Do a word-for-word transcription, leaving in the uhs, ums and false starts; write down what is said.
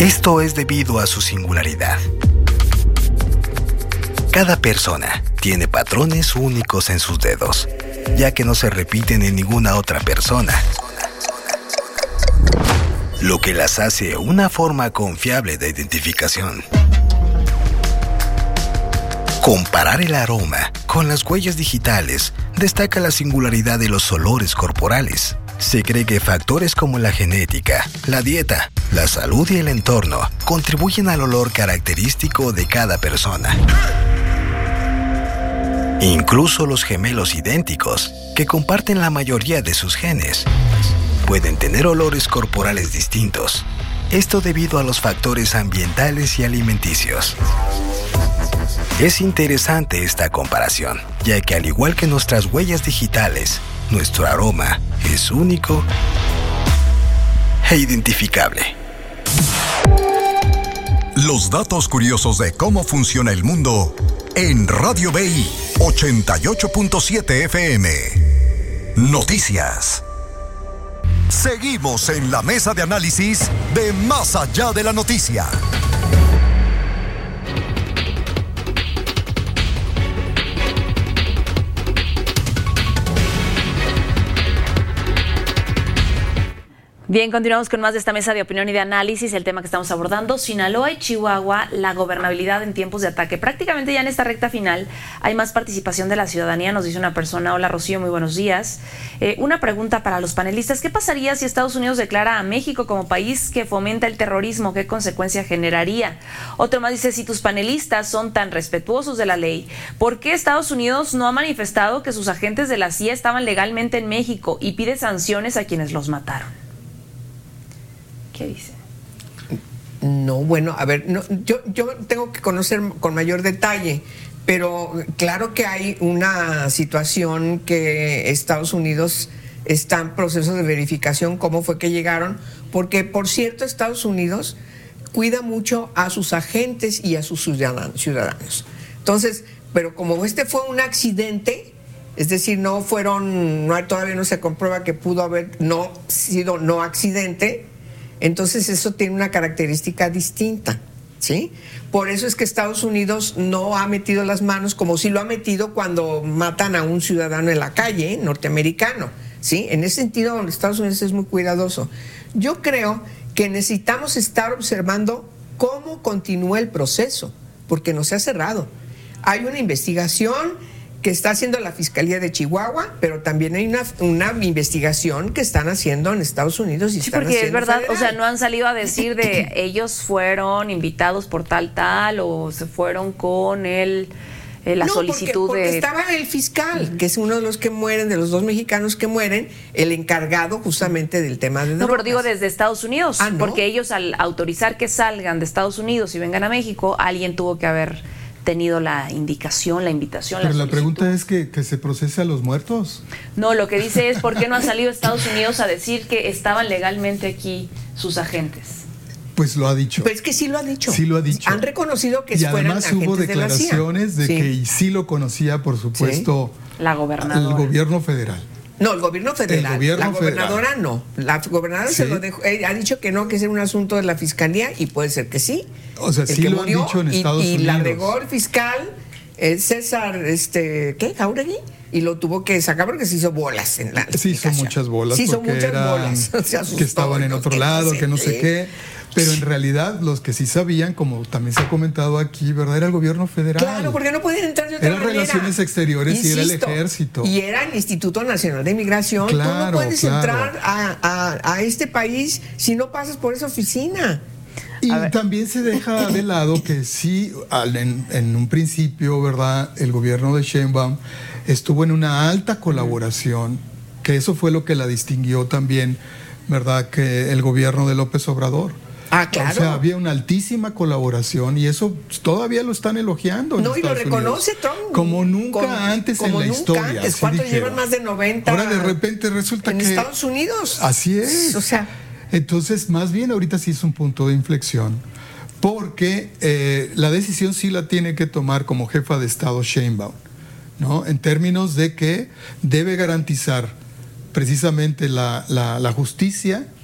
Esto es debido a su singularidad. Cada persona tiene patrones únicos en sus dedos, ya que no se repiten en ninguna otra persona, lo que las hace una forma confiable de identificación. Comparar el aroma con las huellas digitales destaca la singularidad de los olores corporales. Se cree que factores como la genética, la dieta, la salud y el entorno contribuyen al olor característico de cada persona. Incluso los gemelos idénticos, que comparten la mayoría de sus genes, pueden tener olores corporales distintos. Esto debido a los factores ambientales y alimenticios. Es interesante esta comparación, ya que al igual que nuestras huellas digitales, nuestro aroma es único e identificable. Los datos curiosos de cómo funciona el mundo en Radio B I ochenta y ocho punto siete F M. Noticias. Seguimos en la mesa de análisis de Más Allá de la Noticia. Bien, continuamos con más de esta mesa de opinión y de análisis. El tema que estamos abordando, Sinaloa y Chihuahua, la gobernabilidad en tiempos de ataque. Prácticamente ya en esta recta final hay más participación de la ciudadanía, nos dice una persona. Hola Rocío, muy buenos días. Eh, una pregunta para los panelistas. ¿Qué pasaría si Estados Unidos declara a México como país que fomenta el terrorismo? ¿Qué consecuencia generaría? Otro más dice, si tus panelistas son tan respetuosos de la ley, ¿por qué Estados Unidos no ha manifestado que sus agentes de la C I A estaban legalmente en México y pide sanciones a quienes los mataron? ¿Qué dice? No, bueno, a ver, no, yo, yo tengo que conocer con mayor detalle, pero claro que hay una situación que Estados Unidos está en proceso de verificación cómo fue que llegaron, porque por cierto Estados Unidos cuida mucho a sus agentes y a sus ciudadanos. Entonces, pero como este fue un accidente, es decir, no fueron, no, todavía no se comprueba que pudo haber no sido no accidente. Entonces eso tiene una característica distinta, ¿sí? Por eso es que Estados Unidos no ha metido las manos como sí lo ha metido cuando matan a un ciudadano en la calle, norteamericano, ¿sí? En ese sentido, Estados Unidos es muy cuidadoso. Yo creo que necesitamos estar observando cómo continúa el proceso, porque no se ha cerrado. Hay una investigación que está haciendo la Fiscalía de Chihuahua, pero también hay una, una investigación que están haciendo en Estados Unidos. Y sí, están porque haciendo es verdad, federal. O sea, no han salido a decir de ellos fueron invitados por tal, tal, o se fueron con el, eh, la no, solicitud porque, porque de... estaba el fiscal, que es uno de los que mueren, de los dos mexicanos que mueren, el encargado justamente del tema de drogas. No, pero digo desde Estados Unidos, ah, ¿no? Porque ellos al autorizar que salgan de Estados Unidos y vengan a México, alguien tuvo que haber tenido la indicación, la invitación. Pero la, la pregunta es que, que se procese a los muertos. No, lo que dice es por qué no han salido Estados Unidos a decir que estaban legalmente aquí sus agentes. Pues lo ha dicho. Pues es que sí lo ha dicho. Sí lo ha dicho. Han reconocido que y fueran además hubo declaraciones de, de, de la C I A. que sí. y sí lo conocía, por supuesto, sí. La gobernadora. el gobierno federal. No, el gobierno federal. El gobierno la gobernadora federal. no. La gobernadora ¿Sí? se lo dejó, eh, ha dicho que no, que es un asunto de la fiscalía y puede ser que sí. O sea, el sí que lo murió, han dicho en y, Estados y Unidos. Y la regó el fiscal eh, César, este, ¿qué? Jauregui. Y lo tuvo que sacar porque se hizo bolas en la Sí, hizo muchas bolas. Sí, hizo muchas eran, bolas. Se asustó, que estaban en otro lado, que no sé qué. Pero Sí. en realidad los que sí sabían, como también se ha comentado aquí, ¿verdad? Era el gobierno federal. Claro, porque no pueden entrar de otra Era manera. Relaciones Exteriores. Insisto, y era el ejército. Y era el Instituto Nacional de Migración. Claro, Tú no puedes claro. entrar a, a, a este país si no pasas por esa oficina. Y también se deja de lado que sí, al, en, en un principio, ¿verdad? El gobierno de Sheinbaum estuvo en una alta colaboración, que eso fue lo que la distinguió también, ¿verdad? Que el gobierno de López Obrador. Ah, claro. O sea, había una altísima colaboración y eso todavía lo están elogiando. En no, y lo Estados reconoce Unidos. Trump. Como nunca como, antes como en la nunca historia. Antes. ¿Cuántos dijeron. llevan más de noventa? Ahora de repente resulta en que. En Estados Unidos. Así es. O sea. Entonces, más bien ahorita sí es un punto de inflexión, porque eh, la decisión sí la tiene que tomar como jefa de Estado Sheinbaum, ¿no? En términos de que debe garantizar precisamente la, la, la justicia